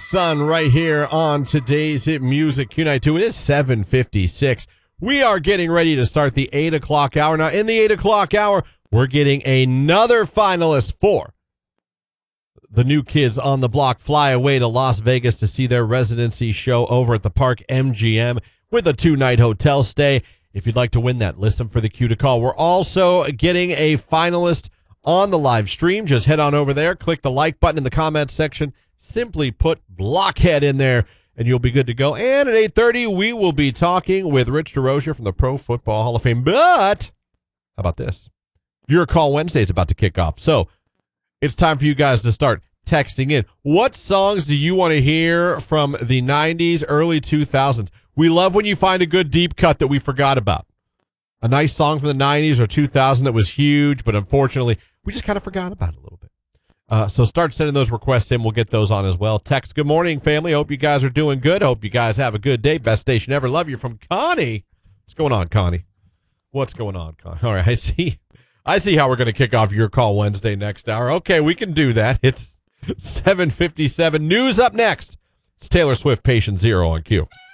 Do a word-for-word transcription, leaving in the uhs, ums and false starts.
Sun right here on today's Hit Music Q ninety-two. It is seven fifty-six. We are getting ready to start the eight o'clock hour. Now, in the eight o'clock hour, we're getting another finalist for the New Kids on the Block fly away to Las Vegas to see their residency show over at the Park M G M with a two-night hotel stay. If you'd like to win that, list them for the queue to call. We're also getting a finalist on the live stream. Just head on over there, click the like button in the comments section, simply put Blockhead in there, and you'll be good to go. And at eight thirty, we will be talking with Rich DeRozier from the Pro Football Hall of Fame. But how about this? Your Call Wednesday is about to kick off. So it's time for you guys to start texting in. What songs do you want to hear from the nineties, early two thousands? We love when you find a good deep cut that we forgot about. A nice song from the nineties or two thousand that was huge, but unfortunately, we just kind of forgot about it a little bit. Uh, so start sending those requests in. We'll get those on as well. Text, good morning, family. Hope you guys are doing good. Hope you guys have a good day. Best station ever. Love you from Connie. What's going on, Connie? What's going on, Connie? All right, I see. I see how we're going to kick off Your Call Wednesday next hour. Okay, we can do that. It's seven fifty-seven. News up next. It's Taylor Swift, Patient Zero on Q.